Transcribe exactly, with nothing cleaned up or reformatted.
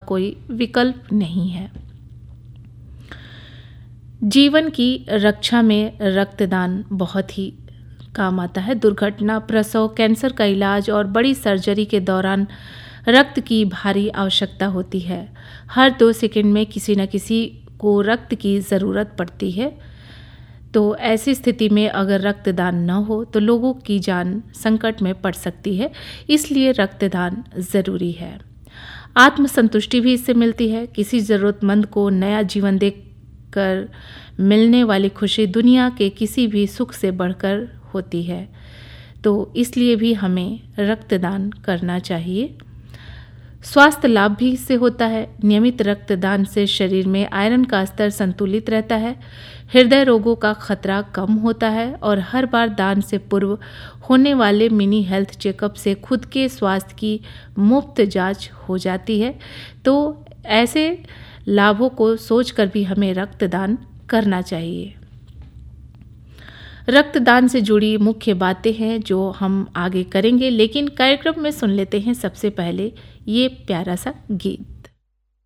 कोई विकल्प नहीं है। जीवन की रक्षा में रक्तदान बहुत ही काम आता है। दुर्घटना, प्रसव, कैंसर का इलाज और बड़ी सर्जरी के दौरान रक्त की भारी आवश्यकता होती है। हर दो सेकंड में किसी न किसी को रक्त की ज़रूरत पड़ती है। तो ऐसी स्थिति में अगर रक्तदान न हो तो लोगों की जान संकट में पड़ सकती है, इसलिए रक्तदान ज़रूरी है। आत्मसंतुष्टि भी इससे मिलती है। किसी ज़रूरतमंद को नया जीवन देकर मिलने वाली खुशी दुनिया के किसी भी सुख से बढ़कर होती है। तो इसलिए भी हमें रक्तदान करना चाहिए। स्वास्थ्य लाभ भी इससे होता है। नियमित रक्तदान से शरीर में आयरन का स्तर संतुलित रहता है, हृदय रोगों का खतरा कम होता है और हर बार दान से पूर्व होने वाले मिनी हेल्थ चेकअप से खुद के स्वास्थ्य की मुफ्त जांच हो जाती है। तो ऐसे लाभों को सोचकर भी हमें रक्तदान करना चाहिए। रक्तदान से जुड़ी मुख्य बातें हैं जो हम आगे करेंगे, लेकिन कार्यक्रम में सुन लेते हैं सबसे पहले ये प्यारा सा गीत।